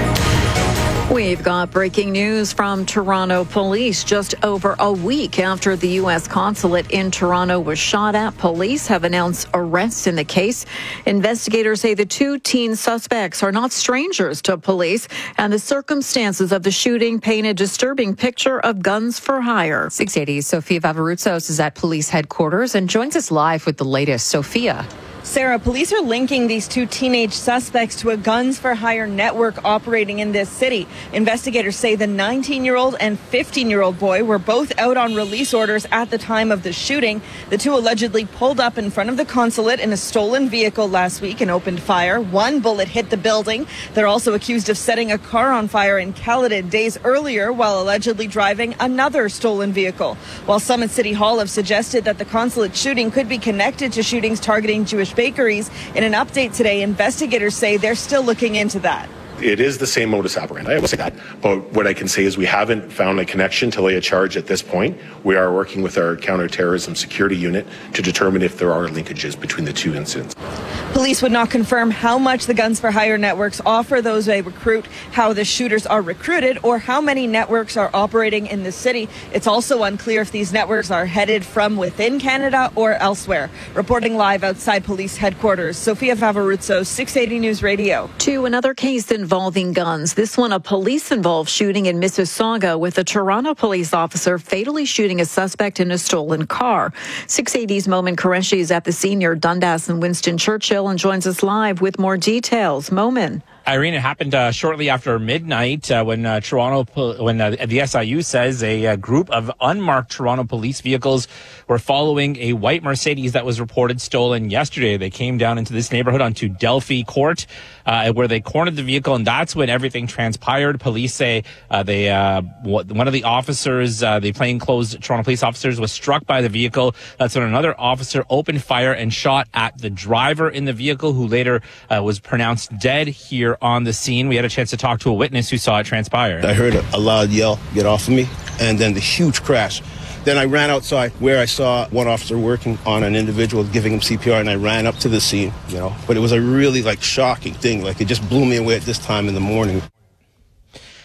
We've got breaking news from Toronto police. Just over a week after the U S consulate in Toronto was shot at, police have announced arrests in the case. Investigators say the two teen suspects are not strangers to police, and the circumstances of the shooting paint a disturbing picture of guns for hire. six eighty's Sophia Vavarutsos is at police headquarters and joins us live with the latest. Sophia. Sarah, police are linking these two teenage suspects to a guns for hire network operating in this city. Investigators say the nineteen-year-old and fifteen-year-old boy were both out on release orders at the time of the shooting. The two allegedly pulled up in front of the consulate in a stolen vehicle last week and opened fire. One bullet hit the building. They're also accused of setting a car on fire in Caledon days earlier while allegedly driving another stolen vehicle. While some at City Hall have suggested that the consulate shooting could be connected to shootings targeting Jewish bakeries, in an update today, investigators say they're still looking into that. It is the same modus operandi, I will say that. But what I can say is we haven't found a connection to lay a charge at this point. We are working with our counterterrorism security unit to determine if there are linkages between the two incidents. Police would not confirm how much the Guns for Hire networks offer those they recruit, how the shooters are recruited, or how many networks are operating in the city. It's also unclear if these networks are headed from within Canada or elsewhere. Reporting live outside police headquarters, Sophia Vavarutsos, six eighty News Radio. To another case involving guns. This one, a police-involved shooting in Mississauga with a Toronto police officer fatally shooting a suspect in a stolen car. six eighty's Momin Qureshi is at the senior Dundas and Winston Churchill and joins us live with more details. Momin. Irene, it happened uh, shortly after midnight uh, when uh, Toronto, when uh, the S I U says a, a group of unmarked Toronto police vehicles were following a white Mercedes that was reported stolen yesterday. They came down into this neighborhood onto Delphi Court, uh, where they cornered the vehicle, and that's when everything transpired. Police say uh, they uh, one of the officers, uh, the plainclothes Toronto police officers, was struck by the vehicle. That's when another officer opened fire and shot at the driver in the vehicle, who later uh, was pronounced dead here on the scene. We had a chance to talk to a witness who saw it transpire. I heard a, a loud yell, "Get off of me," and then the huge crash. Then I ran outside where I saw one officer working on an individual, giving him C P R, and I ran up to the scene, you know. But it was a really, like, shocking thing. Like, it just blew me away at this time in the morning.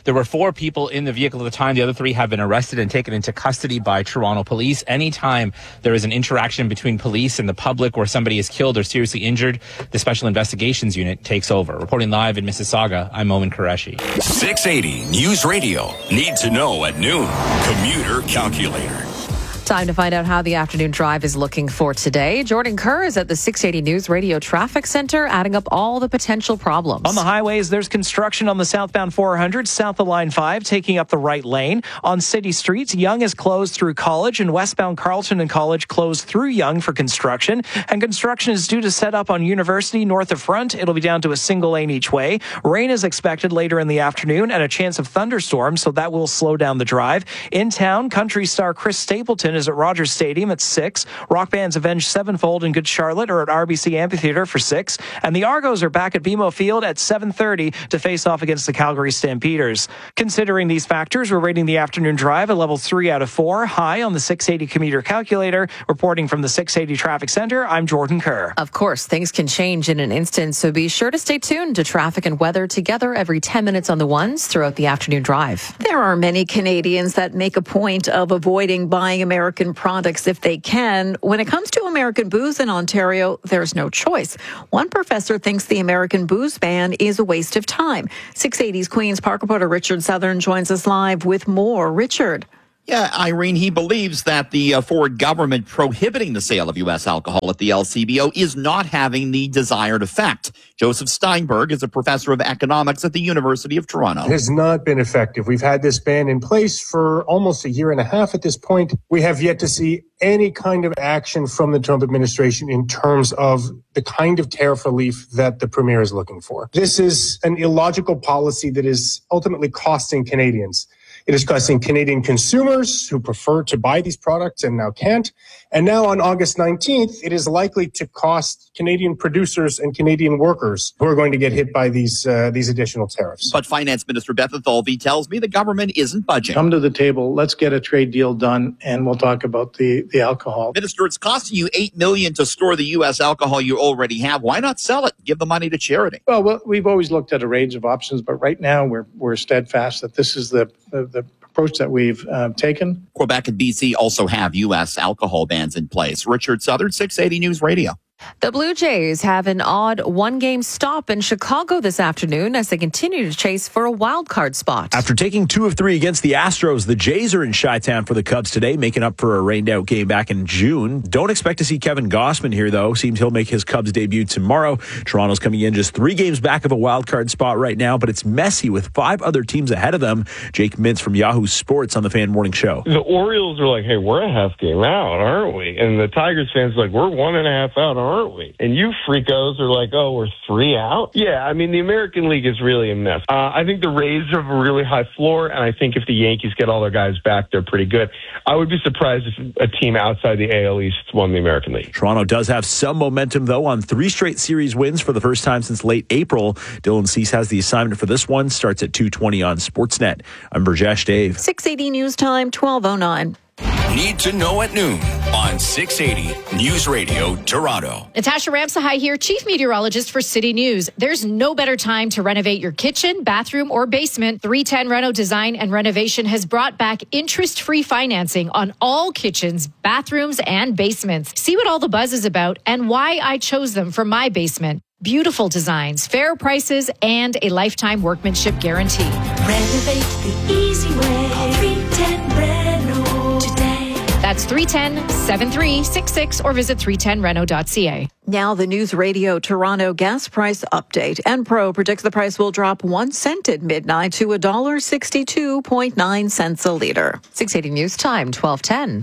There were four people in the vehicle at the time. The other three have been arrested and taken into custody by Toronto police. Anytime there is an interaction between police and the public where somebody is killed or seriously injured, the Special Investigations Unit takes over. Reporting live in Mississauga, I'm Owen Qureshi. six eighty News Radio. Need to know at noon. Commuter Calculator. Time to find out how the afternoon drive is looking for today. Jordan Kerr is at the six eighty News Radio Traffic Center, adding up all the potential problems. On the highways, there's construction on the southbound four hundred, south of Line five, taking up the right lane. On city streets, Yonge is closed through College, and westbound Carleton and College closed through Yonge for construction. And construction is due to set up on University north of Front. It'll be down to a single lane each way. Rain is expected later in the afternoon and a chance of thunderstorms, so that will slow down the drive. In town, country star Chris Stapleton is at Rogers Stadium at six. Rock bands Avenged Sevenfold and Good Charlotte are at R B C Amphitheatre for six. And the Argos are back at B M O Field at seven thirty to face off against the Calgary Stampeders. Considering these factors, we're rating the afternoon drive a level three out of four, high on the six eighty commuter calculator. Reporting from the six eighty Traffic Center, I'm Jordan Kerr. Of course, things can change in an instant, so be sure to stay tuned to traffic and weather together every ten minutes on the ones throughout the afternoon drive. There are many Canadians that make a point of avoiding buying American products if they can. When it comes to American booze in Ontario, there's no choice. One professor thinks the American booze ban is a waste of time. six eighty's Queen's Park reporter Richard Southern joins us live with more. Richard. Yeah, Irene, he believes that the uh, Ford government prohibiting the sale of U S alcohol at the L C B O is not having the desired effect. Joseph Steinberg is a professor of economics at the University of Toronto. It has not been effective. We've had this ban in place for almost a year and a half at this point. We have yet to see any kind of action from the Trump administration in terms of the kind of tariff relief that the premier is looking for. This is an illogical policy that is ultimately costing Canadians. It is costing Canadian consumers who prefer to buy these products and now can't. And now on August nineteenth, it is likely to cost Canadian producers and Canadian workers who are going to get hit by these uh, these additional tariffs. But Finance Minister Beth Atholvey tells me the government isn't budging. Come to the table. Let's get a trade deal done, and we'll talk about the, the alcohol. Minister, it's costing you eight million dollars to store the U S alcohol you already have. Why not sell it? Give the money to charity. Well, well we've always looked at a range of options, but right now we're we're steadfast that this is the the, the approach that we've uh, taken. Quebec and B C also have U S alcohol bans in place. Richard Southern, six eighty News Radio. The Blue Jays have an odd one-game stop in Chicago this afternoon as they continue to chase for a wild card spot. After taking two of three against the Astros, the Jays are in Chi-Town for the Cubs today, making up for a rained-out game back in June. Don't expect to see Kevin Gausman here, though. Seems he'll make his Cubs debut tomorrow. Toronto's coming in just three games back of a wild card spot right now, but it's messy with five other teams ahead of them. Jake Mintz from Yahoo Sports on the Fan Morning Show. The Orioles are like, hey, we're a half game out, aren't we? And the Tigers fans are like, we're one and a half out, aren't we? And you freakos are like, oh, we're three out? Yeah, I mean, the American League is really a mess. Uh, I think the Rays have a really high floor, and I think if the Yankees get all their guys back, they're pretty good. I would be surprised if a team outside the A L East won the American League. Toronto does have some momentum, though, on three straight series wins for the first time since late April. Dylan Cease has the assignment for this one. Starts at two twenty on Sportsnet. I'm Burjesh Dave. six eighty News Time, twelve oh nine. Need to know at noon on six eighty News Radio Toronto. Natasha Ramsahai here, Chief Meteorologist for City News. There's no better time to renovate your kitchen, bathroom, or basement. three ten Reno Design and Renovation has brought back interest-free financing on all kitchens, bathrooms, and basements. See what all the buzz is about and why I chose them for my basement. Beautiful designs, fair prices, and a lifetime workmanship guarantee. Renovate the easy way. Call three ten Reno today. That's three one zero, seven three six six or visit three ten reno dot c a. Now the News Radio Toronto gas price update. Enpro predicts the price will drop one cent at midnight to one dollar sixty-two point nine cents a liter. six eighty News Time, twelve ten.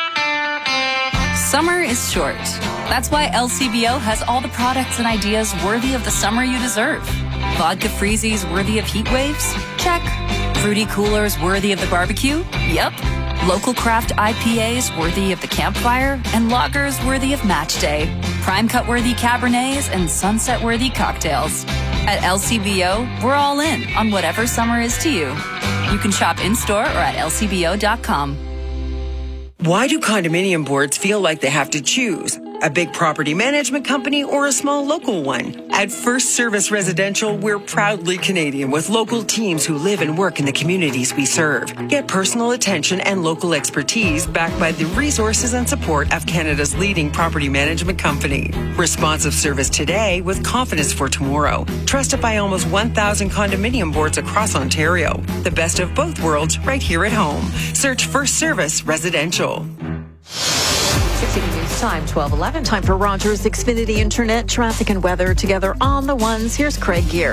Summer is short. That's why L C B O has all the products and ideas worthy of the summer you deserve. Vodka freezies worthy of heat waves? Check. Fruity coolers worthy of the barbecue? Yep. Local craft I P As worthy of the campfire? And lagers worthy of match day. Prime cut worthy Cabernets and sunset worthy cocktails. At L C B O, we're all in on whatever summer is to you. You can shop in-store or at L C B O dot com. Why do condominium boards feel like they have to choose? a big property management company, or a small local one. At First Service Residential, we're proudly Canadian with local teams who live and work in the communities we serve. Get personal attention and local expertise backed by the resources and support of Canada's leading property management company. Responsive service today with confidence for tomorrow. Trusted by almost one thousand condominium boards across Ontario. The best of both worlds right here at home. Search First Service Residential. six eighty News Time, twelve eleven. Time for Rogers Xfinity Internet, traffic and weather together on the ones. Here's Craig Gear.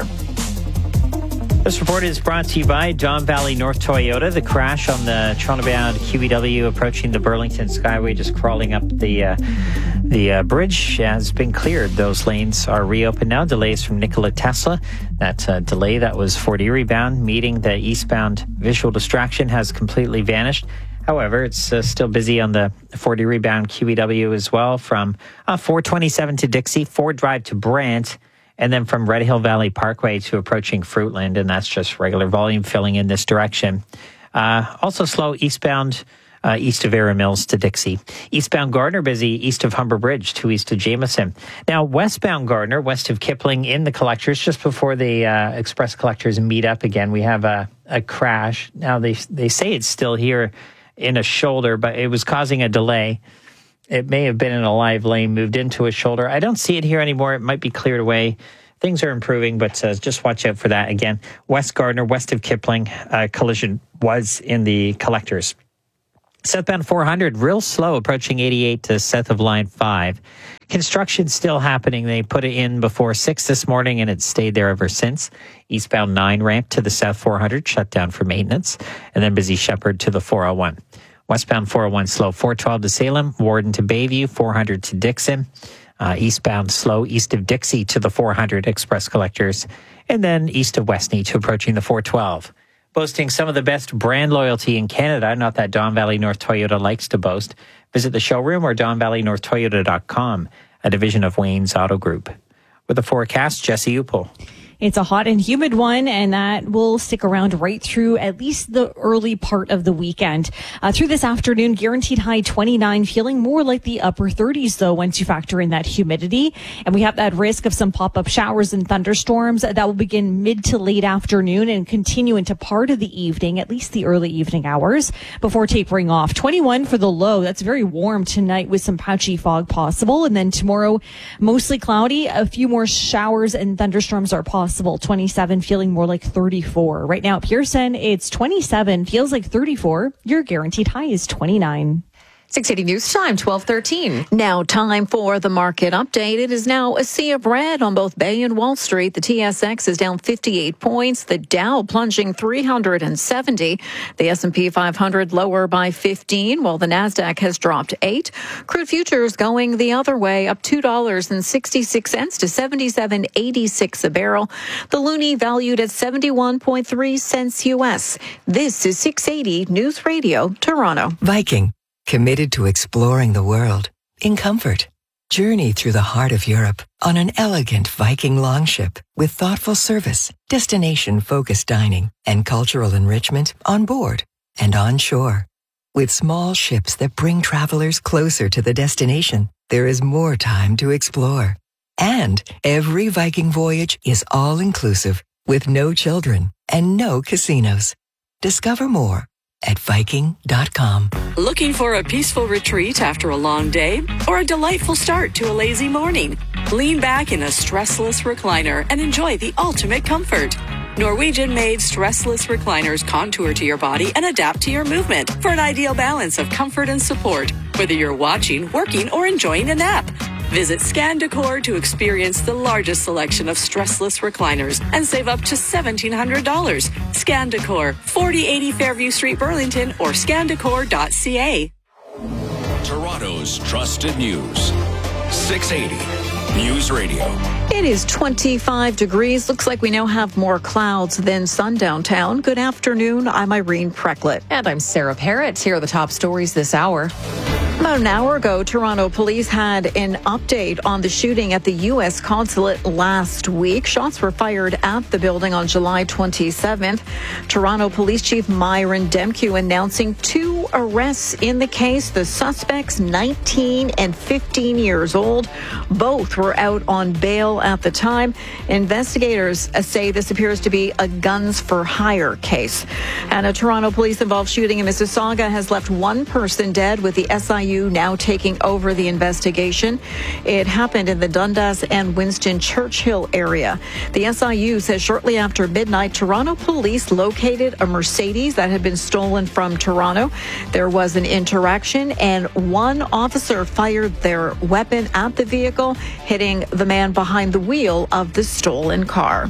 This report is brought to you by Don Valley North Toyota. The crash on the Toronto-bound Q E W approaching the Burlington Skyway, just crawling up the uh, the uh, bridge, has been cleared. Those lanes are reopened now. Delays from Nikola Tesla. That uh, delay that was Fort Erie bound, meeting the eastbound visual distraction, has completely vanished. However, it's uh, still busy on the Fort Erie bound Q E W as well, from uh, four twenty-seven to Dixie, Ford Drive to Brant, and then from Red Hill Valley Parkway to approaching Fruitland, and that's just regular volume filling in this direction. Uh, also slow eastbound, uh, east of Era Mills to Dixie. Eastbound Gardner busy east of Humber Bridge to east of Jameson. Now, westbound Gardner, west of Kipling in the collectors, just before the uh, express collectors meet up again, we have a, a crash. Now, they they say it's still here in a shoulder, but it was causing a delay. It may have been in a live lane, moved into a shoulder. I don't see it here anymore. It might be cleared away. Things are improving, but uh, just watch out for that. Again, West Gardner, west of Kipling, uh, collision was in the collectors. Southbound four hundred, real slow, approaching eighty-eight to south of line five. Construction still happening. They put it in before six this morning, and it's stayed there ever since. Eastbound nine ramp to the south four hundred, shut down for maintenance. And then busy Shepherd to the four oh one. Westbound four oh one slow, four twelve to Salem, Warden to Bayview, four hundred to Dixon. Uh, eastbound slow, east of Dixie to the four hundred express collectors. And then east of Westney to approaching the four twelve. Boasting some of the best brand loyalty in Canada, not that Don Valley North Toyota likes to boast. Visit the showroom or don valley north toyota dot com, a division of Wayne's Auto Group. With the forecast, Jesse Upel. It's a hot and humid one, and that will stick around right through at least the early part of the weekend. Uh, through this afternoon, guaranteed high twenty-nine, feeling more like the upper thirties, though, once you factor in that humidity. And we have that risk of some pop-up showers and thunderstorms that will begin mid to late afternoon and continue into part of the evening, at least the early evening hours, before tapering off. twenty-one for the low. That's very warm tonight with some patchy fog possible. And then tomorrow, mostly cloudy. A few more showers and thunderstorms are possible. twenty-seven, feeling more like thirty-four. Right now at Pearson, it's twenty-seven, feels like thirty-four. Your guaranteed high is twenty-nine. six eighty News Time, twelve thirteen. Now time for the market update. It is now a sea of red on both Bay and Wall Street. The T S X is down fifty-eight points. The Dow plunging three hundred seventy. The S and P five hundred lower by fifteen, while the Nasdaq has dropped eight. Crude futures going the other way, up two dollars and sixty-six cents to seventy-seven eighty-six a barrel. The loonie valued at seventy-one point three cents U S. This is six eighty News Radio, Toronto. Viking. Committed to exploring the world in comfort. Journey through the heart of Europe on an elegant Viking longship with thoughtful service, destination-focused dining, and cultural enrichment on board and on shore. With small ships that bring travelers closer to the destination, there is more time to explore. And every Viking voyage is all-inclusive with no children and no casinos. Discover more at Viking dot com. Looking for a peaceful retreat after a long day or a delightful start to a lazy morning? Lean back in a stressless recliner and enjoy the ultimate comfort. Norwegian-made stressless recliners contour to your body and adapt to your movement for an ideal balance of comfort and support, whether you're watching, working, or enjoying a nap. Visit Scan Decor to experience the largest selection of stressless recliners and save up to seventeen hundred dollars. Scan Decor, forty eighty Fairview Street, Burlington, or scan decor dot c a. Toronto's trusted news. six eighty News Radio. It is twenty-five degrees. Looks like we now have more clouds than sun downtown. Good afternoon. I'm Irene Precklett. And I'm Sarah Parrott. Here are the top stories this hour. About an hour ago, Toronto police had an update on the shooting at the U S consulate last week. Shots were fired at the building on July twenty-seventh. Toronto Police Chief Myron Demkew announcing two two arrests in the case. The suspects, nineteen and fifteen years old. Both were out on bail at the time. Investigators say this appears to be a guns for hire case. And a Toronto police-involved shooting in Mississauga has left one person dead, with the S I U now taking over the investigation. It happened in the Dundas and Winston Churchill area. The S I U says shortly after midnight, Toronto police located a Mercedes that had been stolen from Toronto. There was an interaction, and one officer fired their weapon at the vehicle, hitting the man behind the wheel of the stolen car.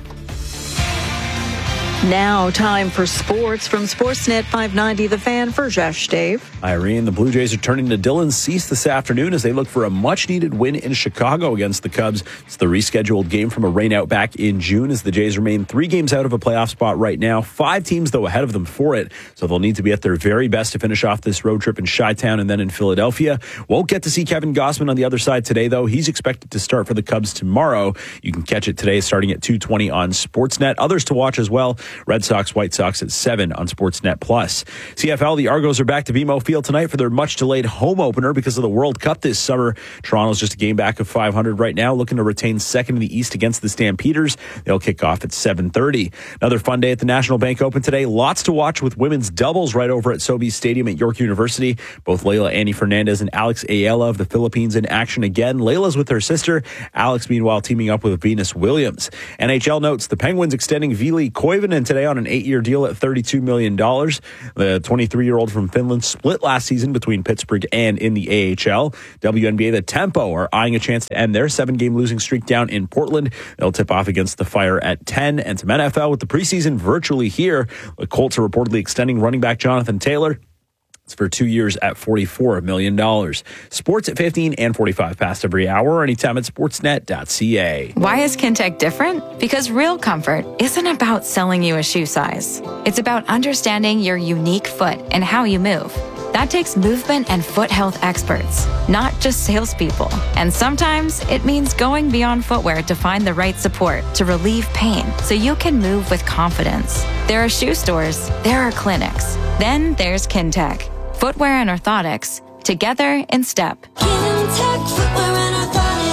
Now, time for sports from Sportsnet five ninety The Fan. For Jesh, Dave. Irene, the Blue Jays are turning to Dylan Cease this afternoon as they look for a much-needed win in Chicago against the Cubs. It's the rescheduled game from a rainout back in June as the Jays remain three games out of a playoff spot right now. Five teams, though, ahead of them for it, so they'll need to be at their very best to finish off this road trip in Chi-Town and then in Philadelphia. Won't get to see Kevin Gausman on the other side today, though. He's expected to start for the Cubs tomorrow. You can catch it today starting at two twenty on Sportsnet. Others to watch as well: Red Sox, White Sox at seven on Sportsnet Plus. C F L, the Argos are back to B M O Field tonight for their much-delayed home opener because of the World Cup this summer. Toronto's just a game back of five hundred right now, looking to retain second in the East against the Stampeders. They'll kick off at seven thirty. Another fun day at the National Bank Open today. Lots to watch with women's doubles right over at Sobeys Stadium at York University. Both Leila Annie Fernandez and Alex Ayala of the Philippines in action again. Leila's with her sister. Alex, meanwhile, teaming up with Venus Williams. N H L notes the Penguins extending Vili Koivunen today on an eight-year deal at thirty-two million dollars. The twenty-three-year-old from Finland split last season between Pittsburgh and in the A H L. W N B A, the Tempo are eyeing a chance to end their seven-game losing streak down in Portland. They'll tip off against the Fire at ten. And some N F L with the preseason virtually here. The Colts are reportedly extending running back Jonathan Taylor. It's for two years at forty-four million dollars. Sports at fifteen and forty-five past every hour, or anytime at sportsnet dot c a. Why is Kintec different? Because real comfort isn't about selling you a shoe size. It's about understanding your unique foot and how you move. That takes movement and foot health experts, not just salespeople. And sometimes it means going beyond footwear to find the right support to relieve pain so you can move with confidence. There are shoe stores, there are clinics, then there's Kintec. Footwear and orthotics, together in step. Kintec Footwear and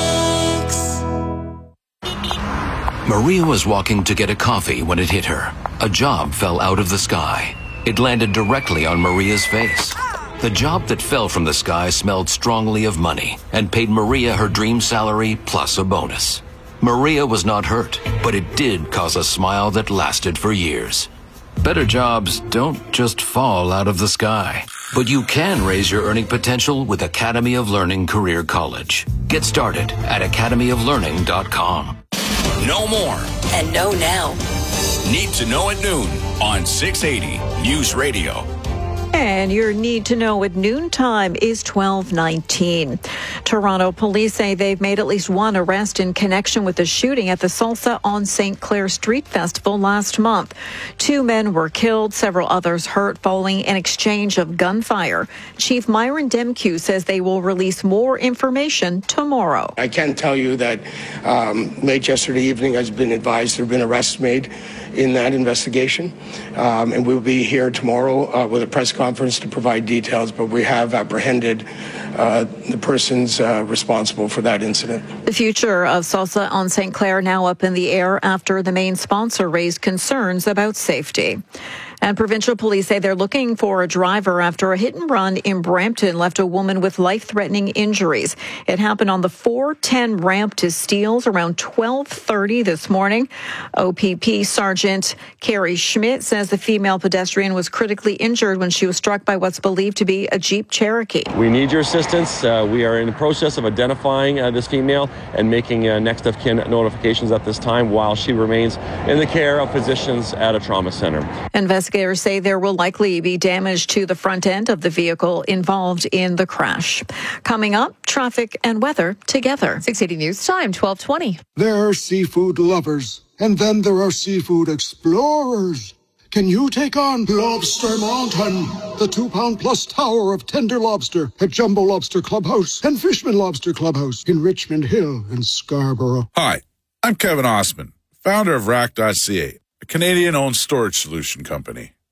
Orthotics. Maria was walking to get a coffee when it hit her. A job fell out of the sky. It landed directly on Maria's face. The job that fell from the sky smelled strongly of money and paid Maria her dream salary plus a bonus. Maria was not hurt, but it did cause a smile that lasted for years. Better jobs don't just fall out of the sky, but you can raise your earning potential with Academy of Learning Career College. Get started at academy of learning dot com. No more. And know now. Need to know at noon on six eighty News Radio. And your need to know at noontime is twelve nineteen. Toronto police say they've made at least one arrest in connection with the shooting at the Salsa on Saint Clair Street Festival last month. Two men were killed, several others hurt following an exchange of gunfire. Chief Myron Demkew says they will release more information tomorrow. I can tell you that um, late yesterday evening has been advised there have been arrests made in that investigation, um, and we'll be here tomorrow uh, with a press conference to provide details, but we have apprehended uh, the persons uh, responsible for that incident. The future of Salsa on Saint Clair now up in the air after the main sponsor raised concerns about safety. And provincial police say they're looking for a driver after a hit and run in Brampton left a woman with life-threatening injuries. It happened on the four ten ramp to Steeles around twelve thirty this morning. O P P Sergeant Carrie Schmidt says the female pedestrian was critically injured when she was struck by what's believed to be a Jeep Cherokee. We need your assistance. Uh, we are in the process of identifying uh, this female and making uh, next of kin notifications at this time while she remains in the care of physicians at a trauma center. Investigators say there will likely be damage to the front end of the vehicle involved in the crash. Coming up, traffic and weather together. six eighty News Time, twelve twenty. There are seafood lovers, and then there are seafood explorers. Can you take on Lobster Mountain, the two-pound plus tower of tender lobster at Jumbo Lobster Clubhouse and Fishman Lobster Clubhouse in Richmond Hill and Scarborough? Hi, I'm Kevin Osman, founder of Rack dot C A, a Canadian-owned storage solution company.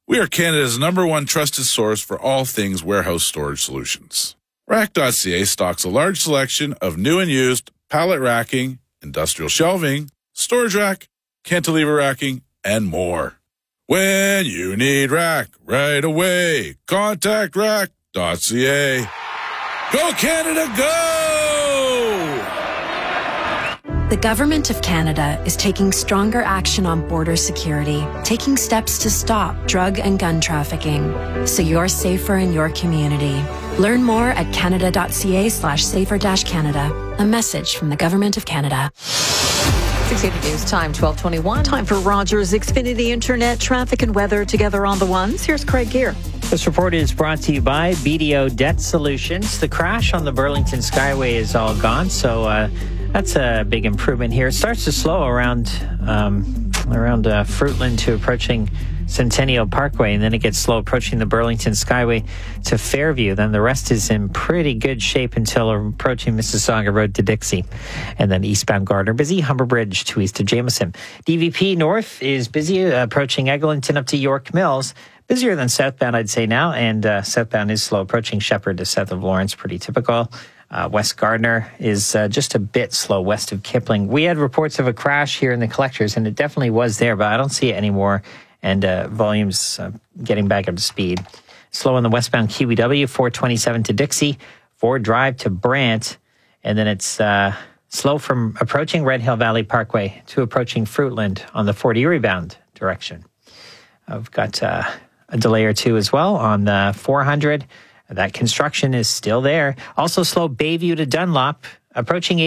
We are Canada's number one trusted source for all things warehouse storage solutions. Rack dot C A stocks a large selection of new and used pallet racking, industrial shelving, storage rack, cantilever racking, and more. When you need rack right away, contact rack dot C A. Go Canada, go! The Government of Canada is taking stronger action on border security, taking steps to stop drug and gun trafficking, so you're safer in your community. Learn more at canada dot c a slash safer dash Canada. A message from the Government of Canada. six eighty News Time, twelve twenty-one. Time for Rogers Xfinity Internet, traffic and weather together on the ones. Here's Craig Gear. This report is brought to you by B D O Debt Solutions. The crash on the Burlington Skyway is all gone, so uh, that's a big improvement here. It starts to slow around um, around uh, Fruitland to approaching Centennial Parkway, and then it gets slow approaching the Burlington Skyway to Fairview. Then the rest is in pretty good shape until approaching Mississauga Road to Dixie. And then eastbound Gardner busy, Humber Bridge to east of Jameson. D V P North is busy uh, approaching Eglinton up to York Mills. Busier than southbound, I'd say now, and uh, southbound is slow approaching Shepherd to south of Lawrence, pretty typical. Uh, West Gardner is uh, just a bit slow west of Kipling. We had reports of a crash here in the collectors, and it definitely was there, but I don't see it anymore, and uh, volumes uh, getting back up to speed. Slow on the westbound Kiwi W, four twenty-seven to Dixie, Ford Drive to Brant, and then it's uh, slow from approaching Red Hill Valley Parkway to approaching Fruitland on the Fort Erie bound direction. I've got uh, a delay or two as well on the four hundred. That construction is still there. Also slow Bayview to Dunlop, approaching